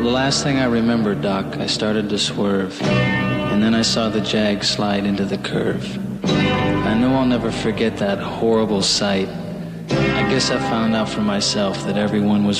the last thing I remember, Doc, I started to swerve, and then I saw the Jag slide into the curve. I know I'll never forget that horrible sight. I guess I found out for myself that everyone was